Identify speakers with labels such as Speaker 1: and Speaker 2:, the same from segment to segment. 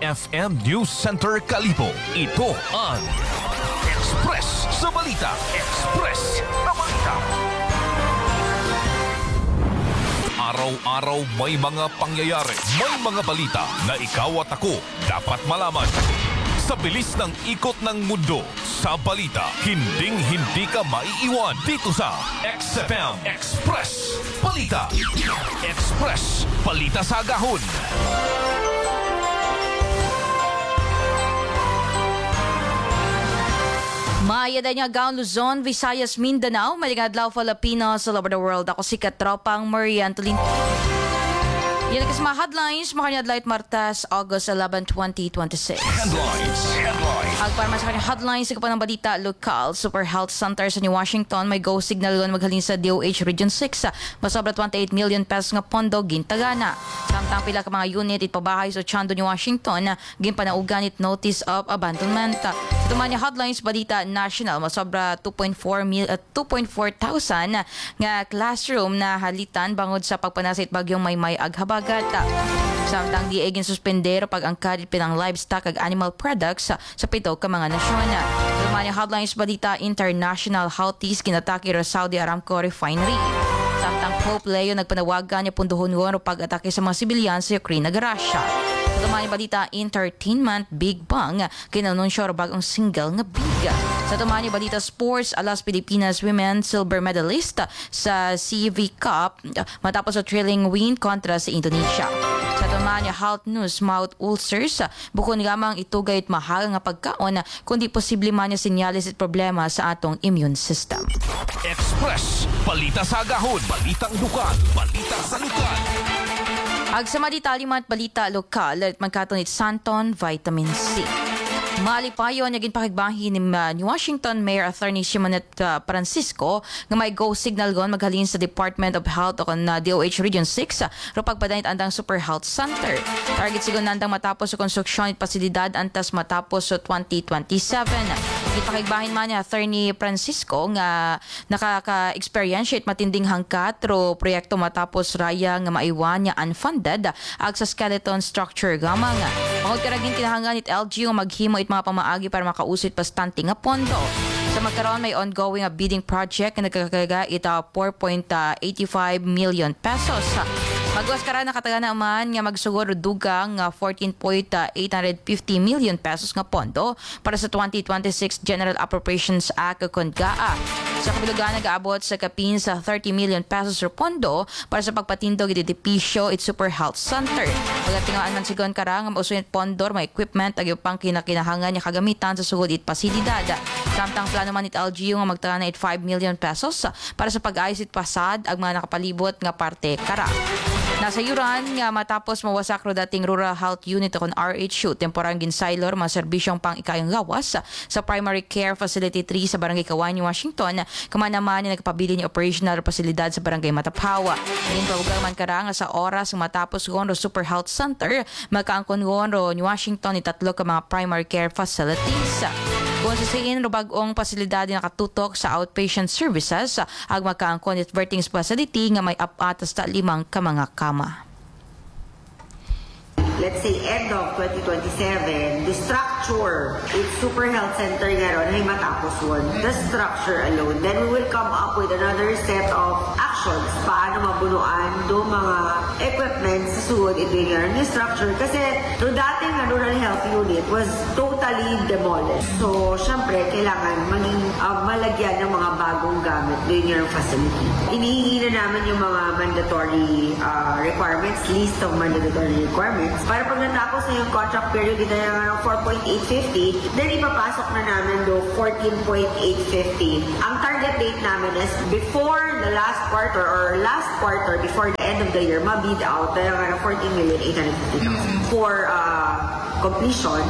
Speaker 1: XFM News Center Kalibo. Ito ang Express sa Balita. Express sa Balita. Araw-araw may mga pangyayari, may mga balita na ikaw at ako dapat malaman. Sa bilis ng ikot ng mundo, sa balita, hinding-hindi ka maiiwan dito sa XFM Express Balita. Express Balita sa Agahon.
Speaker 2: Maya da niya Gaon, Luzon, Visayas, Mindanao, Maligadlaw, Filipinos, all over the world. Ako si Katropang Marie Antolin. Yan ang mga headlines, Makanyadlight Martes, August 11, 2026.
Speaker 1: Headlines.
Speaker 2: Agpara sa kanyang headlines, sa kapag ng balita, lokal, Super Health Center sa New Washington, may go signal doon maghalin sa DOH Region 6. Masobra 28 million pesos nga pondo, gintagana. Samtang pila ka mga unit, itpabahay sa Chando, New Washington, ginpanaugan it notice of abandonment. Sa tumanya headlines, balita national, masobra 2.4,000 nga classroom na halitan bangod sa pagpanasit bagyong may aghabag. Samtang di egin suspendero pag-angkad pinang livestock ag animal products sa pito ka mga nasyon. Lumanya headlines balita international Houthis kinatake sa Saudi Aramco refinery. Samtang Pope Leo nagpanawagan niya punduhon ng pag-atake sa mga sibilyan sa Ukraine ag Russia. Lumanya balita entertainment Big Bang kinanunsyo bagong single nga Big. Sa tumanya balita sports, alas Pilipinas women silver medalist sa CV Cup matapos sa thrilling win kontra sa Indonesia. Sa tumanya health news, mouth ulcers bukod gamang itugay at mahal nga pagkaon kundi posible man niya sinyalis at problema sa atong immune system.
Speaker 1: Express Balita sa Agahon. Balitang lukan. Balita sa lukan.
Speaker 2: Ag sa maditalimat balita lokal at magkatunit Santon Vitamin C. Malipayo naging pakigbahi ni New Washington Mayor Attorney Simonet Francisco nga may go signal gon maghalin sa Department of Health o na DOH Region 6 ro pagpadanit andang Super Health Center. Target sigon nandang matapos sa konstruksyon at pasilidad antas matapos sa 2027. Ipakigbahin man ni Attorney Francisco nga nakaka-experience at matinding hangkat ro proyekto matapos raya nga maiwan niya unfunded ag sa skeleton structure gamang. Mangod karagin kinahangan it LGU maghimo it mga pamaagi para makausit bastante nga pondo. Sa magkaroon may ongoing bidding project na nagkakaga ita 4.85 million pesos. Magwas karan nakatagana man nga magsugod dugang 14.850 million pesos nga pondo para sa 2026 General Appropriations Act kon GAA. Sa kabilugan nag-aabot sa kapin sa 30 million pesos ro pondo para sa pagpatindog iti Pisio it Super Health Center. Pagkatingaan man sigon karang nga mausunin pondor may equipment ag pang kinakinahangan niya kagamitan sa sugod it pasilidad. Samtang plano man it LGU nga magtana it 5 million pesos para sa pag-ayos it pasad ag mga nakapalibot nga parte kara. Nasa yuran nga matapos mawasak ro dating Rural Health Unit kon RHU temporang ginsaylor mga serbisyong pang ikayong gawas sa Primary Care Facility 3 sa Barangay Kawayan, Washington. Kamanaman na nagpabili ni operational pasilidad sa Barangay Matapawa. Ngayon pabugang man karang sa oras matapos ro Super Health Center magkaangkon ro ni Washington ni tatlo ka mga primary care facilities. Kung sasiin ro bagong pasilidad na nakatutok sa outpatient services ag magkaangkon it verting facility nga may apatas ta 5 ka mga kama.
Speaker 3: Let's say end of 2027, the structure, it's Super Health Center nga ron, ay matapos one. The structure alone. Then we will come up with another set of actions paano mabunuan do mga equipment sa suod ito nga new structure. Kasi do dating Rural Health Unit was totally demolished. So, syempre, kailangan maging malagyan ng mga bagong gamit doon yung facility. Inihingi na namin yung mga mandatory requirements, list of mandatory requirements. Para pag natapos na yung contract period, ito na 4.850, then ipapasok na namin do 14.850. Ang target date namin is before the last quarter or last quarter, before the end of the year, mabid out na 14,850,000 for completion.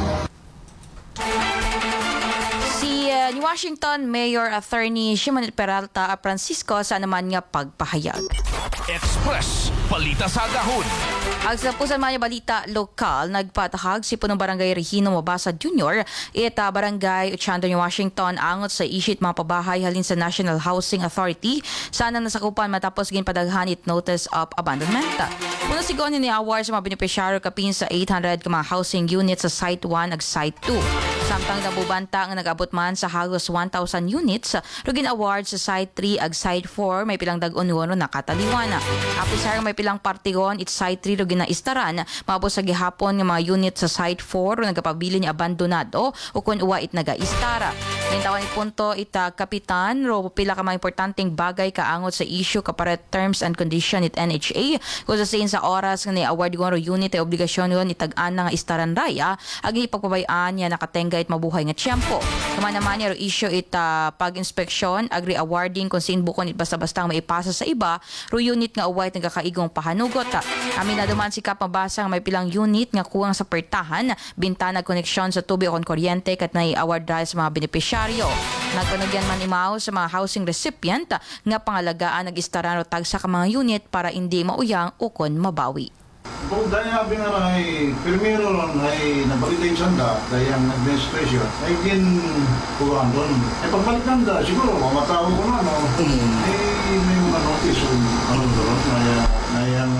Speaker 2: Si New Washington Mayor Attorney Simonet Peralta Francisco sa naman nga pagpahayag.
Speaker 1: Express Balita sa Agahon.
Speaker 2: Ang sa pusan mga balita lokal, nagpatahag si punong barangay Regino Mabasa Jr. Barangay Uchandon, Washington, angot sa isyit mga pabahay halin sa National Housing Authority. Sana nasakupan matapos ginpadaghan it notice of abandonment. Puno sigon ni award sa mga beneficiaryo kapin sa 800 ka mga housing units sa Site 1 ag Site 2. Samtang nabubanta nga nag-abot man sa halos 1,000 units, rugin award sa Site 3 ag Site 4 may pilang dag-on-wono nakataliwana. Apisar may pilang partigon it Site 3 rugin na istaran, mabos sa gihapon nga mga unit sa Site 4 ro nagapabili ni abandonado o kung uwa it naga-istara. Nintawan punto ita kapitan ro pila ka mga importanteng bagay kaangot sa issue kaparet terms and condition it NHA kung sa oras nga ni award ro unit ay obligasyon ron itag-an na nga istaran raya ag ipagpabayaan niya nakatenga it mabuhay nga tiyempo. Kama naman niya ro issue it pag-inspeksyon agri awarding kung sin bukon it basta-basta maipasa sa iba ro unit nga uwa it nagakaigong pahanugot. Amin na duman si Kap mabasa nga may pilang unit nga kuwang sa pertahan, bintana koneksyon sa tubig o kuryente kat na i-award dahil sa mga benepisyaryo. Nagpanugyan man imaw sa mga housing recipient nga pangalagaan nag-istaran o tagsa ka mga unit para hindi mauyang o kon mabawi.
Speaker 4: Kung dahil nabi nga lang ay primero ron ay nabalik yung sanda dahil ang administration ay kuhaan doon. Ay pagbalik nanda, siguro mamatawag ko na no. Ay may mga notice o ano doon na yung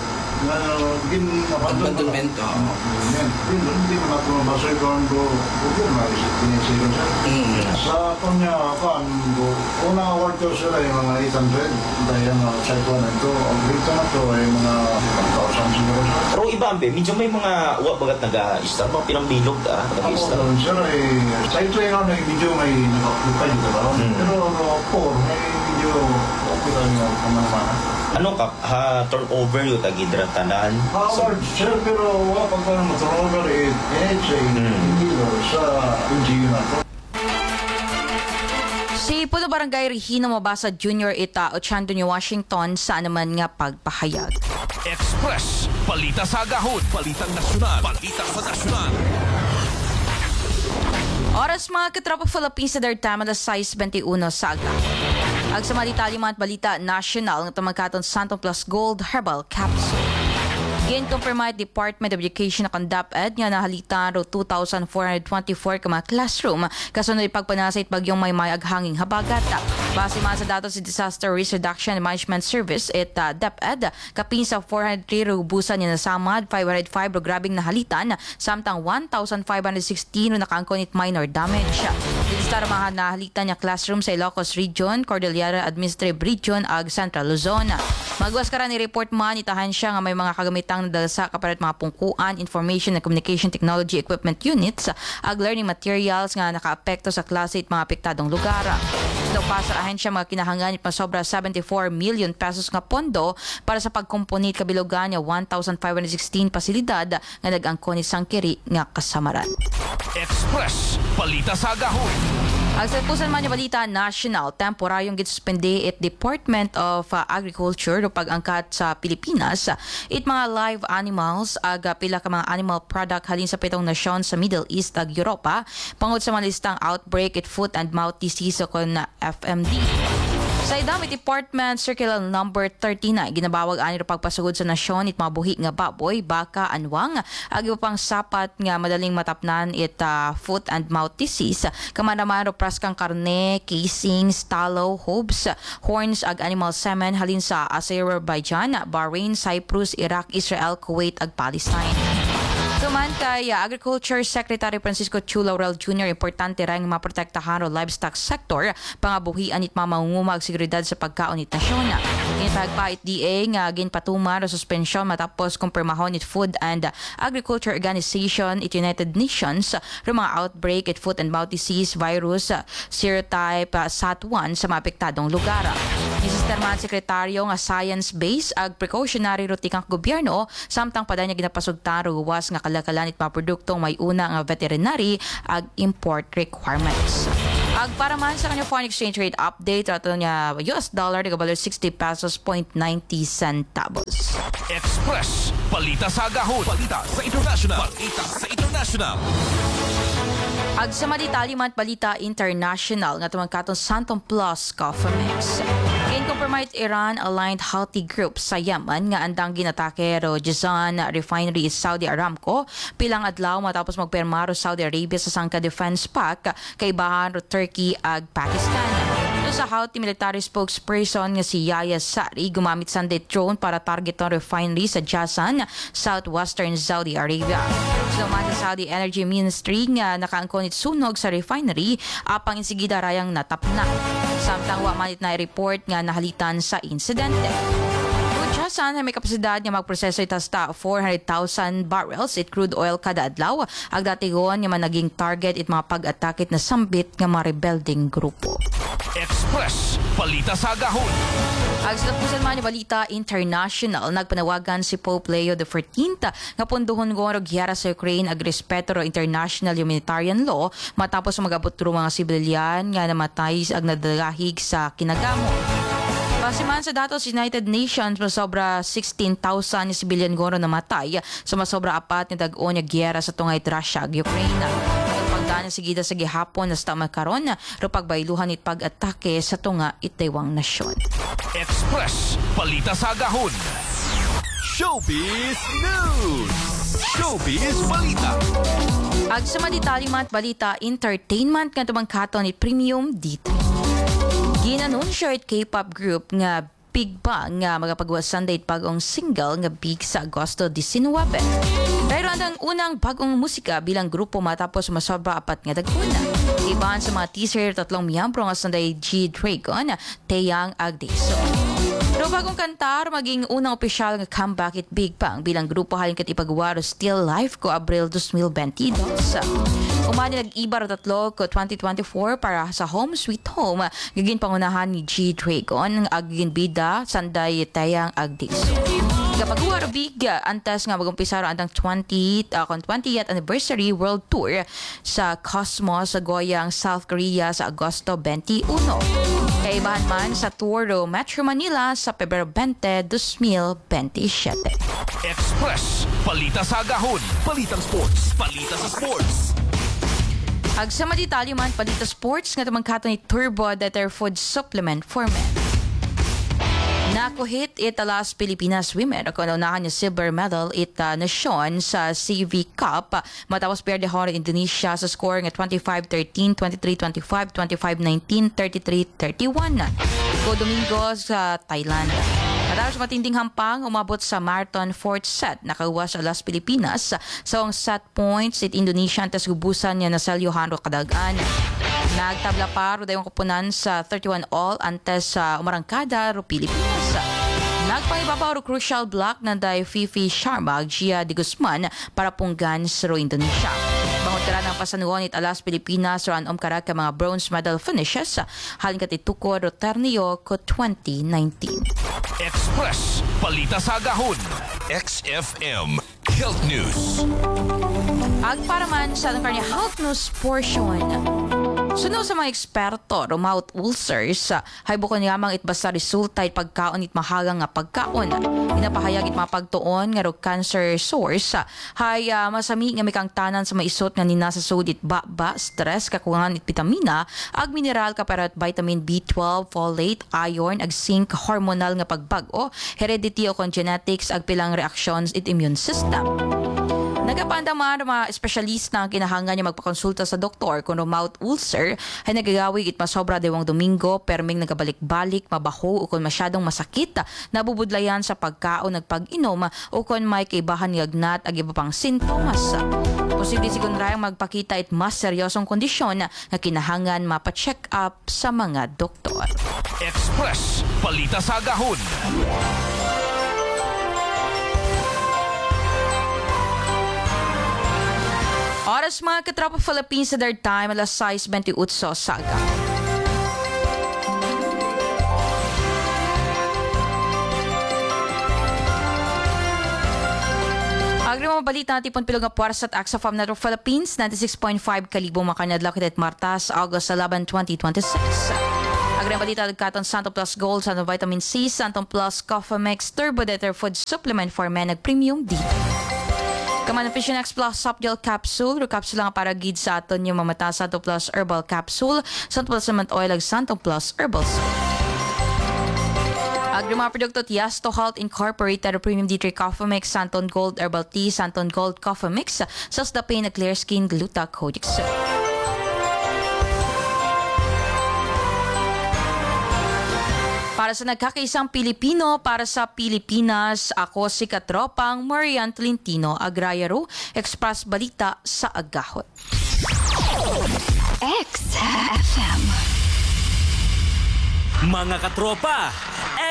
Speaker 5: abandonment.
Speaker 4: Hindi mo natin mabasa yung ko na sinisiro siya. Sa kanya unang award ko sila yung mga 800 dahil ang site 1 na ito. Ang dito na ito ay mga 1,000 siguro siya.
Speaker 5: Pero iba ambe, medyo may mga bagat nag-a-istar, mga pinambilog nag-a-istar.
Speaker 4: Sir, site 2 yun ay medyo may nag-occupy dito ba? Pero 4 may medyo okay lang yung pamanaman.
Speaker 5: Ano ka, turnover yung tag-hidratanan?
Speaker 4: Howard, sir, pero pag mo turnover NHA, hindi sa NGO na ito.
Speaker 2: Si Puno Barangay Regino Mabasa Jr. Uchandon, Washington, saan naman nga pagpahayag.
Speaker 1: Express. Balita sa Agahon. Balitang nasyonal. Balita sa nasyonal.
Speaker 2: Oras mga katropa Philippines sa time alas 6:21 sa aga. Ang sa mga detalye mga balita national ng tamagkaton Santon Plus Gold Herbal Capsule. Gin-confirmed Department of Education na DepEd nga nahalitan ro 2,424 ka mga classroom kasunod ipagpanasait bagyong may aghanging habagat. Base man sa datos sa Disaster Risk Reduction and Management Service DepEd, kapin sa 403 ro busan niya nasamad, 505 ro grabing nahalitan, samtang 1,516 ro nakaangkon it minor damage. Dinistar mga nahalitan niya classroom sa Ilocos Region, Cordillera Administrative Region ag Central Luzon. Magwas karan ni report man itahan siya nga may mga kagamitang nadalsa kapalit mga pungkuan, information and communication technology equipment units ag learning materials nga nakaapekto sa klase at mga apektadong lugar. Daw pa sa ahensya mga kinahangan pa sobra 74 million pesos nga pondo para sa pagkomponit kabilugan nga 1,516 pasilidad nga nag-angkon ni Sangkiri nga kasamaran.
Speaker 1: Express. Balita sa Agahon.
Speaker 2: Ang sa pusan man yung balita national, temporaryong gisuspende at Department of Agriculture o pag-angkat sa Pilipinas it mga live animals ag pila ka mga animal product halin sa pitong nasyon sa Middle East ag Europa pangod sa mga listang outbreak at foot and mouth disease o kon na FMD. Sa idamit Department Circular Number 39, ginabawag ani pagpasugod sa nasyon it mga buhi nga baboy, baka, anwang, ag iba pang sapat nga madaling matapnan it foot and mouth disease. Kamanaman ro praskang karne, casings, tallow, hooves, horns, ag animal semen halin sa Azerbaijan, Bahrain, Cyprus, Iraq, Israel, Kuwait, ag Palestine. Tuman kay Agriculture Secretary Francisco Chu Laurel Jr. importante rin maprotektahan o livestock sector pangabuhian it mamangungumag seguridad sa pagkaon it nasyon. Inipagpait DA nga ginpatuman o suspensyon matapos kumpirmahon it Food and Agriculture Organization it United Nations ro mga outbreak it foot and mouth disease virus serotype SAT1 sa mga apektadong lugar. Isisterman sekretaryo nga science-based ag precautionary rutikang gobyerno samtang padanya ginapasugtan ro was nga kalakalan it mga produktong may una nga veterinary ag import requirements. Ag para man sa kanya foreign exchange rate update ato niya US dollar nagabalor 60 pesos .90 centavos.
Speaker 1: Express. Balita sa Agahon. Balita sa international. Balita sa international.
Speaker 2: Ag sa maditali man balita international nga tumangkaton Santon Plus Coffee Mix. Nag-compromise Iran-aligned Houthi group sa Yemen nga andang ginatake ro Jazan refinery Saudi Aramco pilang adlaw matapos magperma ro Saudi Arabia sa Sangka Defense Pact kay bahan ro Turkey ag Pakistan. Sa Houthi military spokesperson nga si Yahya Sari gumamit Sunday drone para target ang refinery sa Jazan, southwestern Saudi Arabia. Suman sa Saudi Energy Ministry nga nakaangkon it sunog sa refinery apang insigida rayang natapna. Samtang wa manit na report nga nahalitan sa insidente. Jazan ay may kapasidad nga magproseso itasta 400,000 barrels it crude oil kada adlaw. Ang datigon nga man naging target it mga pag-atakit na sambit nga mga rebelding grupo.
Speaker 1: Express Balita sa Agahon.
Speaker 2: Ang sinapusan man ni Balita International, nagpanawagan si Pope Leo XIV nga punduhon ng gyera sa Ukraine ag respeto ro international humanitarian law matapos magabot ro mga sibilyan nga namatay ag nadalahig sa kinagamo. Basiman sa datos United Nations, masobra 16,000 na sibilyan goro namatay sa masobra 4 na dag-o nga gyera sa tungay Russia ag Ukraine. Pagdana sigida sa gihapon na stama karon ro pagbailuhan it pag-atake sa tunga itaywang nasyon.
Speaker 1: Express Balita sa Agahon. Showbiz News. Showbiz Balita.
Speaker 2: Ag sa maditalimat balita entertainment nga tumangkaton it Premium D3. Ginanunsyo it K-pop group nga Big Bang nga magapagawa Sunday bagong single nga Big sa Agosto 19. Pero ang unang bagong musika bilang grupo matapos masobra 4 nga daguna. Iban sa mga teaser 3 miyembro nga Sunday G-Dragon, Taeyang ag Daesung. Pero bagong kantar, maging unang opisyal nga comeback it Big Bang bilang grupo halin kat ipagwaro Still Life ko Abril 2022. Umani nag-ibar 3 ko 2024 para sa Home Sweet Home. Gagin pangunahan ni G-Dragon ag gagin bida Sanday Taeyang ag Daesung. Kapag big antas nga mag-umpisa ang 20th anniversary world tour sa Cosmos sa Goyang, South Korea sa Agosto 21. Kaibahan man sa tour Metro Manila sa Pebrero 20, 2027.
Speaker 1: Express Balita sa Agahon. Balitang sports. Balita sa sports.
Speaker 2: Ag sa maditali man palita sports nga tumangkato ni Turbo Deter Food Supplement for Men. Nakuhit it Alas Pilipinas Women o kaunahan niya silver medal it nasyon sa CV Cup matapos perde hora Indonesia sa score nga 25-13, 23-25, 25-19, 33-31. Iko Domingo sa Thailand. Matapos matinding hampang, umabot sa marathon 4th set. Nakawas sa Las Pilipinas sa set points it Indonesia antas gubusan niya na Celio Hanro Kadagan. Nagtabla pa ro dayong kupunan sa 31 all antes sa umarangkada ro Pilipinas. Nagpaibabaw ro crucial block na day Fifi Sharma Gia de Guzman para punggan sa ro Indonesia. Bangod ng pasanuon it Alas Pilipinas ro anom kara ka mga bronze medal finishes halin katituko ro Ternio ko 2019.
Speaker 1: Express Balita sa Agahon. XFM Health News.
Speaker 2: Ag para man sa kanya health news portion. Suno sa mga eksperto, mouth ulcers, haybukon yamang it basta resulta it pagkaon it mahagang nga pagkaon. Inapahayag it mapagtuon nga cancer source. Hay masami nga may kang tanan sa maisot nga ninasa sud it baba, stress, kakulangan it vitamina, ag mineral kaparat vitamin B12, folate, iron, ag zinc, hormonal nga pagbag-o, heredity o genetics, ag pilang reactions it immune system. Nagapandamar mga espesyalista ang kinahanglan niya magpakonsulta sa doktor kung mouth ulcer ay nagagawig it masobra dewang Domingo perming nagabalik-balik, mabaho o kung masyadong masakit, nabubudlayan sa pagkaon nagpag-inom o kung may kaibahan ng agnat ag iba pang sintomas. Posible sigun rayang magpakita it mas seryosong kondisyon na kinahangan mapacheck up sa mga doktor.
Speaker 1: Express Balita sa Agahon.
Speaker 2: Oras mga katropa Philippines sa their time, alas 6:28 sa aga. Agri mga balita natin pilog nga puwersa at Aksa Farm Network Philippines, 96.5 kalibo makanadlaw kitat Martas, August 11, 2026. Agri mga balita nagkaton Santo Plus Gold, Santo Vitamin C, Santo Plus Coffee Mix, Turbo Deter Food Supplement for Men, nag-premium D. Kaman Fission X Plus Soft Gel Capsule, capsule nga para gid sa aton yung mamata Santo Plus Herbal Capsule, Santo Plus Cement Oil ag Santo Plus Herbal Soap. Agrima produkto Tiasto Health Incorporated Premium D3 Coffee Mix, Santon Gold Herbal Tea, Santon Gold Coffee Mix, Susdapane na Clear Skin Gluta-Codex. Para sa nagkakaisang Pilipino, para sa Pilipinas, ako si Katropang Marian Tolentino, Agrayaro, Express Balita sa Agahot.
Speaker 6: XFM.
Speaker 7: Mga katropa,